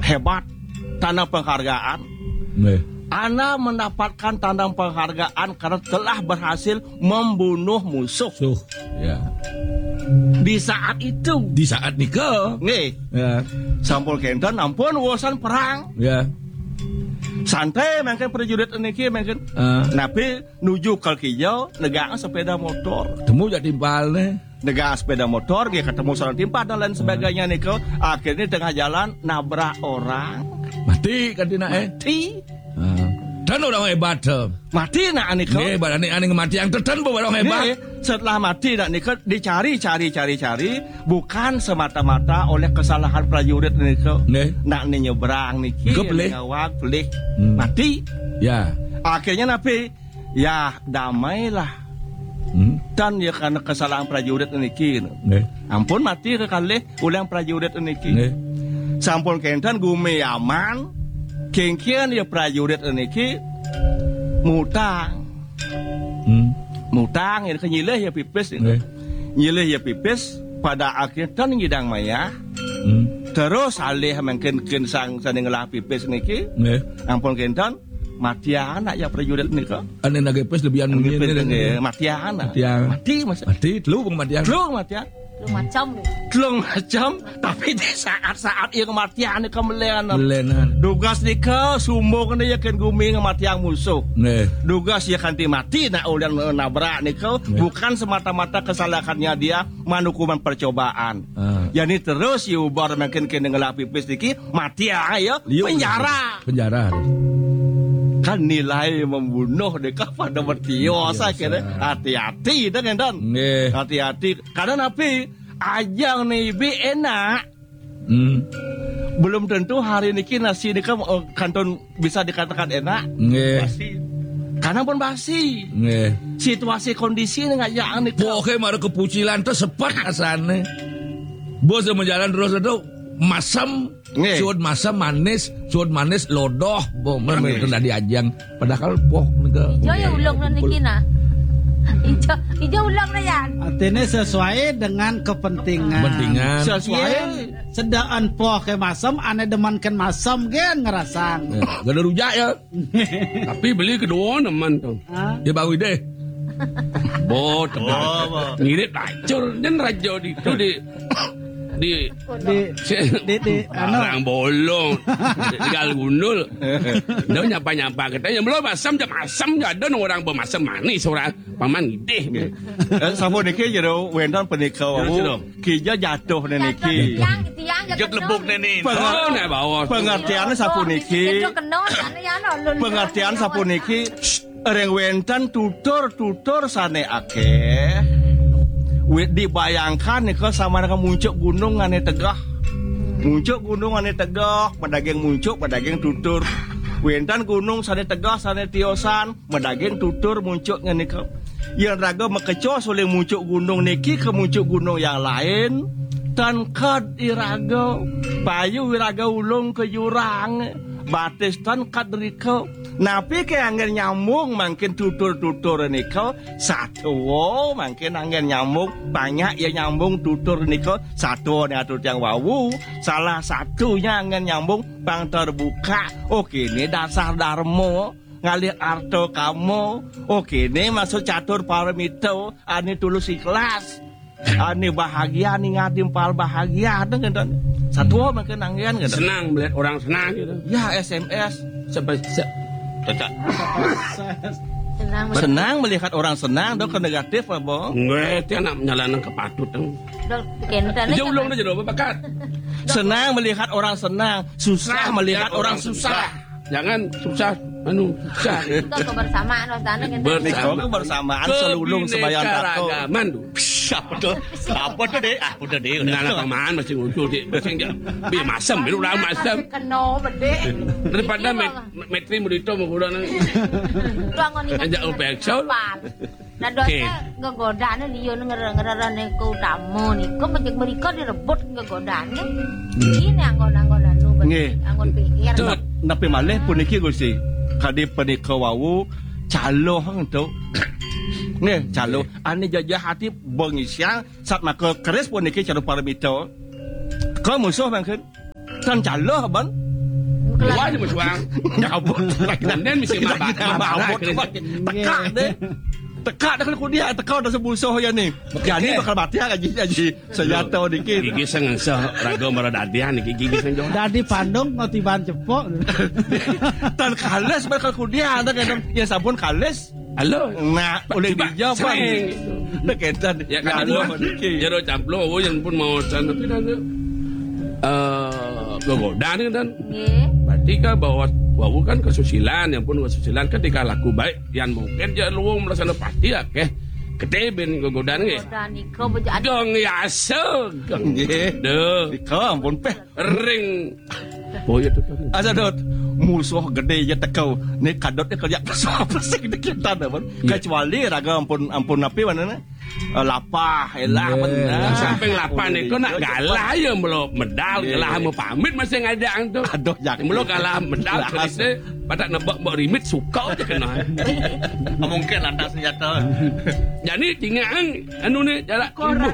hebat, tanda penghargaan. Ana mendapatkan tanda penghargaan karena telah berhasil membunuh musuh. Ya. Di saat itu. Di saat nikah. Nih. Ya. Sampul kenten ampun urusan perang. Ya. Santai mungkin prajurit niki mungkin. Napi nuju ke kijau negaan sepeda motor. Temu jadi timpal nih. Negaan sepeda motor dia ketemu seorang timpal dan lain sebagainya niko. Akhirnya tengah jalan nabrak orang. Mati kan tina Mati. Dan orang hebat. Mati nak niko. Nih badan ini mati yang terdan orang hebat. Setelah mati nak niko dicari. Bukan semata-mata oleh kesalahan prajurit niko. Nak nyebrang niki. Ngawak pelih. Mati. Ya. Akhirnya napi. Ya damailah. Dan ya karena kesalahan prajurit niki. Ampun mati kekali ulang prajurit niki. Sampun kenten gume aman. Kengkian ya prajurit niki mutang. Mutang ya nyileh ya pipis. Nyileh ya pipis pada akhirnya tan ngidang maya. Terus alih mungkin sang ngelah pipis niki. Ampun kenten mati anak ya prajurit nika. Ane nage pes lebihan ngene mati anak. Mati mas. Mati telu kematian. Telu kematian. Telung macam tapi di saat-saat yang kematian ini kemelenan. Dugas nika sumbung ni yakin gumi kematian musuh. Dugas ya kanti mati nak ulian nabrak nika bukan semata-mata kesalahannya dia manukuman percobaan. Yani terus yubar makin kena ngelap pipis niki mati ya penjara. Kan nilai membunuh dekat pada bertio saya hati-hati dengan hati-hati karena napi ajang nibi enak belum tentu hari ini nasi ini kan kanton bisa dikatakan enak basi karena pun basi situasi kondisi ini ngajak nih pokoknya mara kepucilan tuh sepak asane bos menjalan terus itu masam suud masam manis lodoh mereka di ajang padahal poh nega ya ulung niki na ijo ulung na yan artinya sesuai dengan kepentingan sesuai sedaan poh ke masam ane demankan masam gen ngerasang gak ada rujak ya tapi beli kedua teman tuh dia bawa deh bot ngirit acur dan rajo di orang bolong di gal gundul dia nyapa katanya belum masam ada orang bermasam manis orang paman gede sama niki jero wendan penikau kija jatuh niki jut lebuk nini pengertian sapu niki pengertian sapu niki reng wendan tutur sane akeh dibayangkan nih kalau sama dengan muncul gunung ane tegah pedaging muncul pedaging tutur wentan gunung sane tegah sane tiosan pedaging tutur muncul ngene ke yang raga mekecos oleh muncul gunung niki ke muncul gunung yang lain tan kad iraga payu iraga ulung ke jurang batis tan kad riko napi ke angin nyambung makin tutur niko satu makin angin nyambung banyak ya nyambung tutur niko satu nih atur yang wawu salah satunya angin nyambung bang terbuka oke ini dasar darmo ngalir arto kamu oke ini masuk catur paramito ani tulus ikhlas ani bahagia nih ngadim pal bahagia dengan satu makin angin gitu senang melihat orang senang gitu ya SMS senang melihat orang senang dong ke negatif apa? Enggak, dia nak menyalakan kepatut dong. Jauh ulung aja dong, bakat. Senang melihat orang senang, susah melihat orang susah. Jangan susah, susah. Itu kebersamaan, kebersamaan selulung sebayang tato. Apa tuh deh? Udah deh. Nggak paman masih muncul deh. Masih biar masam, biar udah masam. Keno bede. Daripada metri mudito mengurang. Ajak upekso. Nah dosa ngegodaan dia ngeran ku tamu nih. Kok macam mereka direbut ngegodaannya. Ini anggon-anggonan nu anggon pikir. Napi malih puniki Gusti. Kadi penika wau calo hang tu. Nih calo ane jajah hati bengisyang saat maka keris puniki calo paramito. Kau musuh bangkin. Kan calo ban. Wah aja bersuang. Nyabut lagi Dan mesti mabot teka deh. Teka dah kalau dia teka udah sebusoh ya nih. Jadi bakal mati aji senjata dikit. Gigi sengesah raga maradadian gigi senjata. Dadi Bandung notiban cepok. Tan kales bakal kudia ada kan ya sabun kales. Halo. Nah, oleh dia apa? Deketan. Ya kan jero camplo yang pun mau sana tapi dan gogodan kan. Nggih. Berarti kan bahwa kan kesusilaan yang pun kesusilaan ketika laku baik yang mungkin dia luwung melaksana pasti ya ke keteben gogodan nggih. Godan iko bejo ade. Gong ya asel. Nggih. Duh. Ika ampun peh. Ring. Oh ya tuh. Asa dot musuh gede ya tekau. Nih kadotnya kerja pesik dikit ada pun. Kecuali raga ampun api mana lapah elah bener. Sampai lapah nih kok nak galah ya melo medal galah mau pamit masih ngadang tuh. Aduh jak Melo galah medal terus pada nebak mbok rimit suka aja kena. Mungkin ada senjata. Jadi tinggal anu nih jarak Korang.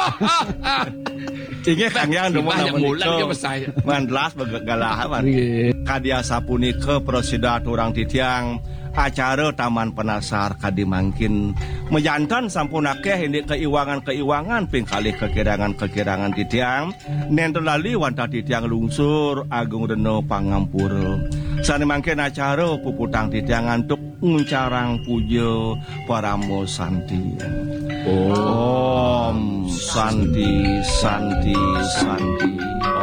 Ingat kang yang demo Banyak mulan ke saya. Mandlas begagalah man. Kadia sapunika prosidat orang titiang acara Taman Penasar kadi mangkin mejantan sampun akeh ini keiwangan ping kali kekirangan titiang nenten lali wanta titiang lungsur agung reno pangampura sane mangkin acara puputang titiang antuk nguncarang puja paramo santi. Om santi santi santi.